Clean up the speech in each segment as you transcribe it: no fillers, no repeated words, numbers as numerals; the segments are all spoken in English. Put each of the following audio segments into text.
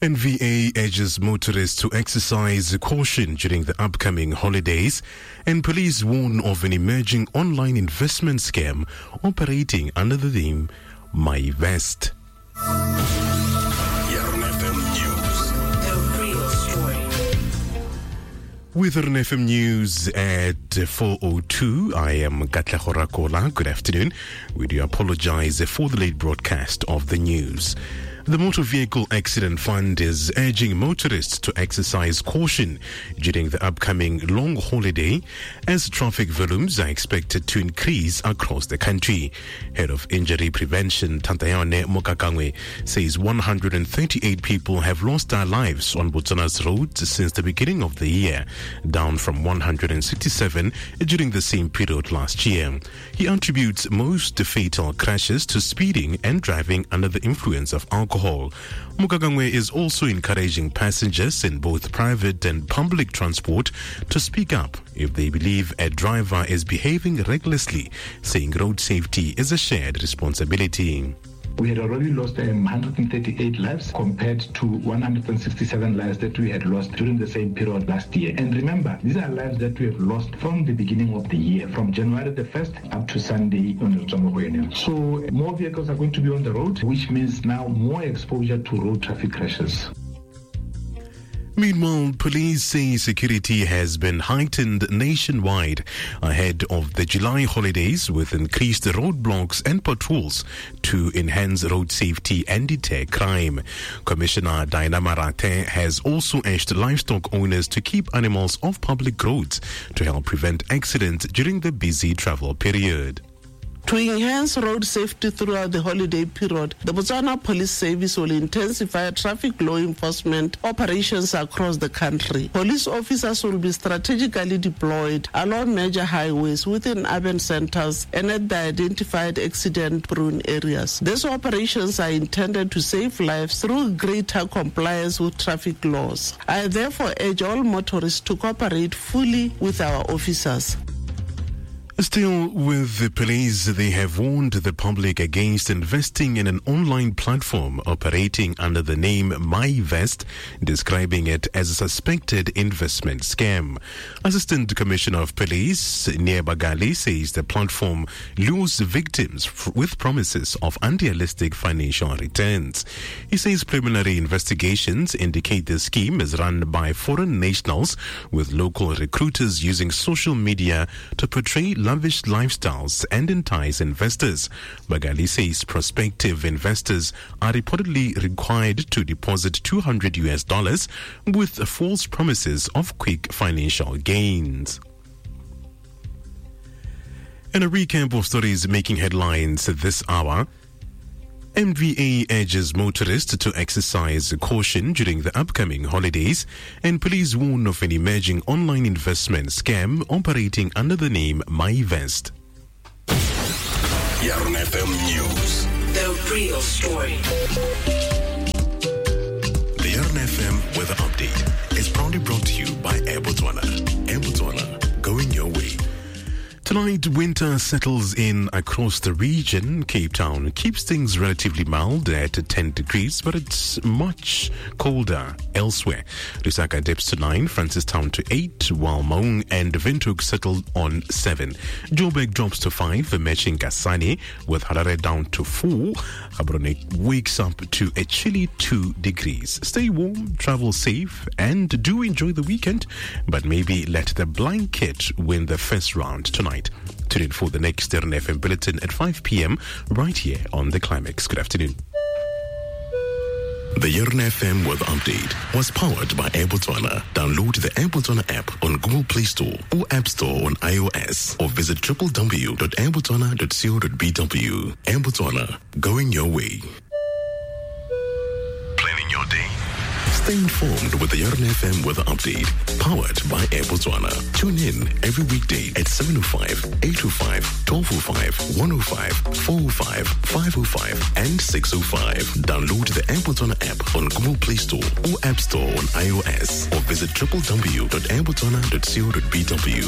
NVA urges motorists to exercise caution during the upcoming holidays, and police warn of an emerging online investment scam operating under the name MyVest. With RNFM News at 4:02, I am Katla Rakola. Good afternoon. We do apologize for the late broadcast of the news. The Motor Vehicle Accident Fund is urging motorists to exercise caution during the upcoming long holiday as traffic volumes are expected to increase across the country. Head of Injury Prevention, Tantayane Mokakangwe, says 138 people have lost their lives on Botswana's roads since the beginning of the year, down from 167 during the same period last year. He attributes most fatal crashes to speeding and driving under the influence of alcohol. Mukagangwe is also encouraging passengers in both private and public transport to speak up if they believe a driver is behaving recklessly, saying road safety is a shared responsibility. We had already lost 138 lives compared to 167 lives that we had lost during the same period last year. And remember, these are lives that we have lost from the beginning of the year, from January the 1st up to Sunday on the Tsomogoene. So more vehicles are going to be on the road, which means now more exposure to road traffic crashes. Meanwhile, police say security has been heightened nationwide ahead of the July holidays with increased roadblocks and patrols to enhance road safety and deter crime. Commissioner Diana Marate has also urged livestock owners to keep animals off public roads to help prevent accidents during the busy travel period. To enhance road safety throughout the holiday period, the Botswana Police Service will intensify traffic law enforcement operations across the country. Police officers will be strategically deployed along major highways within urban centers and at the identified accident-prone areas. These operations are intended to save lives through greater compliance with traffic laws. I therefore urge all motorists to cooperate fully with our officers. Still with the police, they have warned the public against investing in an online platform operating under the name MyVest, describing it as a suspected investment scam. Assistant Commissioner of Police, Niebagali, says the platform lures victims with promises of unrealistic financial returns. He says preliminary investigations indicate the scheme is run by foreign nationals with local recruiters using social media to portray lavish lifestyles and entice investors. Bagali says prospective investors are reportedly required to deposit $200 with false promises of quick financial gains. And a recap of stories making headlines this hour. MVA urges motorists to exercise caution during the upcoming holidays, and police warn of an emerging online investment scam operating under the name MyVest. RNFM News. The real story. The RNFM Weather Update is proudly brought to you by Air Botswana. Air Botswana, going your way. Tonight, winter settles in across the region. Cape Town keeps things relatively mild at 10 degrees, but it's much colder elsewhere. Lusaka dips to 9, Francistown to 8, while Maung and Windhoek settle on 7. Joburg drops to 5, matching Kasane, with Harare down to 4. Gaborone wakes up to a chilly 2 degrees. Stay warm, travel safe, and do enjoy the weekend, but maybe let the blanket win the first round tonight. Tune in for the next RNFM Bulletin at 5 p.m. right here on The Climax. Good afternoon. The RNFM Weather Update was powered by Air Botswana. Download the Air Botswana app on Google Play Store or App Store on iOS, or visit www.airbotswana.co.bw. Air Botswana, going your way. Planning your day? Stay informed with the RNFM Weather Update, powered by Air Botswana. Tune in every weekday at 7:05, 8:05, 12:05, 1:05, 4:05, 5:05, and 6:05. Download the Air Botswana app on Google Play Store or App Store on iOS, or visit www.airbotswana.co.bw.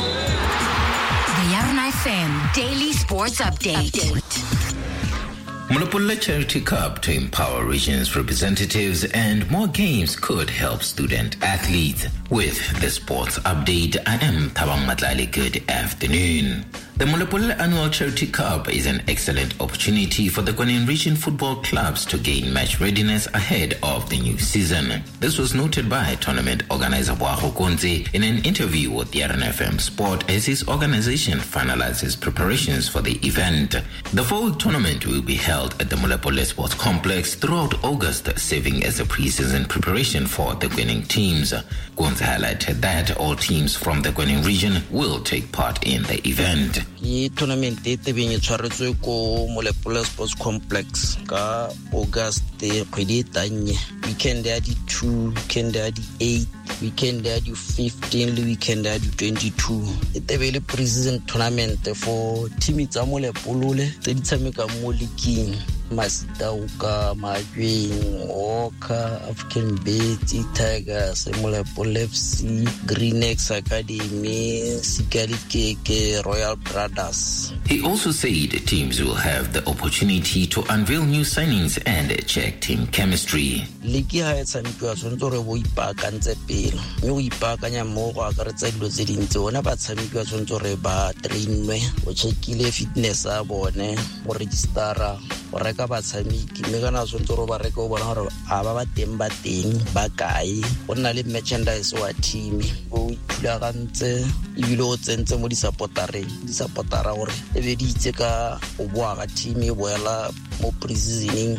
The RNFM Daily Sports Update. Molapola Charity Cup to empower region's representatives and more games could help student athletes. With the sports update, I am Thabang Matlali. Good afternoon. The Molapola Annual Charity Cup is an excellent opportunity for the Ghanaian region football clubs to gain match readiness ahead of the new season. This was noted by tournament organizer Boago Konze in an interview with the RNFM Sport as his organization finalizes preparations for the event. The fall tournament will be held at the Molapola Sports Complex throughout August, serving as a pre-season preparation for the winning teams. Konze highlighted that all teams from the Ghanaian region will take part in the event. The tournament is being tshwaretswe ko Molapola Sports Complex ka August kgwedi tanye. Weekend ya di 2, weekend ya di 8, weekend ya di 15 le weekend ya di 22. It's a pre-season tournament for teams tsa Molapola tse di tshameka mo leagueng. Masitauka, Majweng, Oka, African Bets, Tigers, Molapola FC, Green X Academy, Sikali Keke, Royal Brothers. He also said teams will have the opportunity to unveil new signings and check team chemistry. Ligi ha e tshamekiwa tshwanetse re bo ipaakantse pele mme o ipaakanya mo go akaretsa dilo tse dintsi ona ba tshamekiwa tshwanetse re ba trainwe o checkile fitness a bone go registera go reka batshameki mme kana tshwanetse re ba reka o bona gore a ba teng ba kae go nna le merchandise wa team o ithulagantse ebile o tsentse mo di-supportera gore e be di itse ka o boa ga team e boela mo pre-seasoning.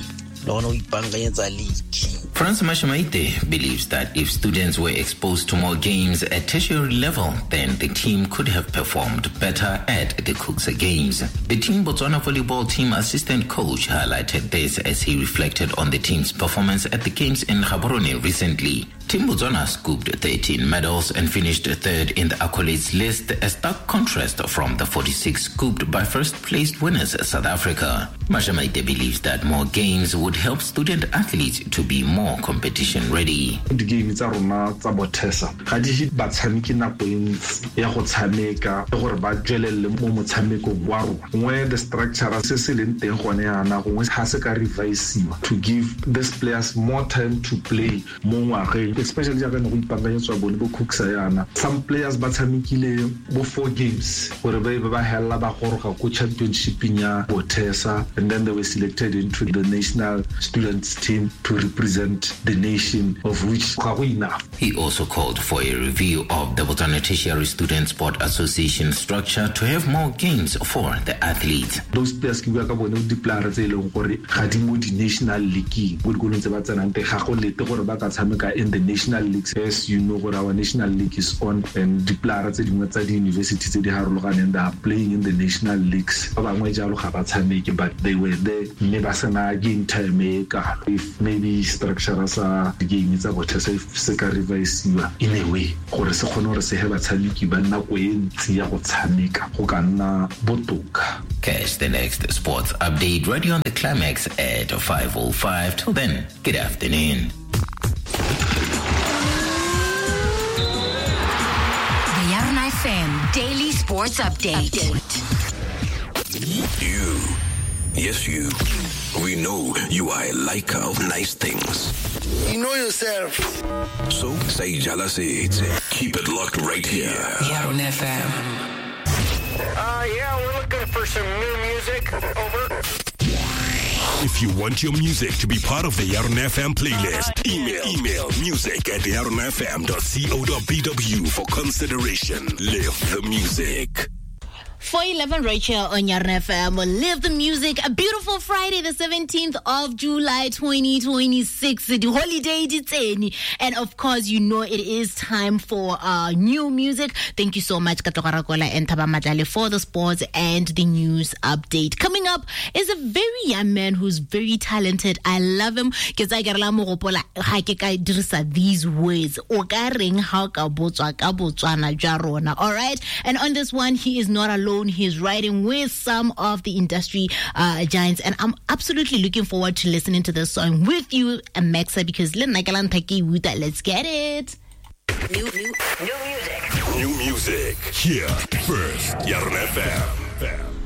Franz Mashamaite believes that if students were exposed to more games at tertiary level, then the team could have performed better at the Cooksa Games. The Team Botswana volleyball team assistant coach highlighted this as he reflected on the team's performance at the games in Gaborone recently. Team Botswana scooped 13 medals and finished third in the accolades list, a stark contrast from the 46 scooped by first-placed winners South Africa. Mashamaite believes that more games would help student athletes to be more competition ready. The games are rona tsa bothesa ga di hit batshameki nako ntsi ya go tshameka gore ba tswelele mo motshamekong wa rona ngwe the structure se se leng teng gone yana gongwe ha se ka revise to give these players more time to play mo ngwageng, especially jaaka no go ipanganyetswa bone bo Cooksa yana. Some players ba tshamekile bo 4 games gore ba hella ba goroga ko championship ya bothesa, and then they were selected into the national students team to represent the nation, of which enough. He also called for a review of the Botswana Tertiary Student Sport Association structure to have more games for the athletes. Those players ki bua ka bone di player tse leng gore ga di mo di national league go go ntse ba tsanang te ga go lete gore ba ka tshameka in the national leagues. As you know, our national league is on, and the players tse dingwe tsa di university tse di harologaneng they are playing in the national leagues. Ba bangwe jalo ga ba tshameke, but they were there. Mme ba sana game time e ka if maybe structure sa game tsa bothesa se ka revise in a way gore se kgone gore se he batshameki ba nna go entsi ya go tshameka go ka nna botoka. Catch the next sports update right on the Climax at 5:05. Till then, good afternoon. The Yarn FM Daily Sports Update. You, we know you are a liker of nice things. You know yourself. So, say jala say it. Keep it locked right here. Yarn FM. Yeah, we're looking for some new music. Over. If you want your music to be part of the Yarn FM playlist, email music@yarnfm.co.bw for consideration. Live the music. 411 Rachel on Yarn FM. Live the music. A beautiful Friday, the 17th of July, 2026. The holiday diteni. And of course, you know it is time for new music. Thank you so much, Katloga Rakola and Thaba Madlale, for the sports and the news update. Coming up is a very young man who's very talented. I love him. These words. All right. And on this one, he is not alone. He's riding with some of the industry giants, and I'm absolutely looking forward to listening to this song with you, Maxa, because let's get it. New music. New music. Here first, Yarn FM.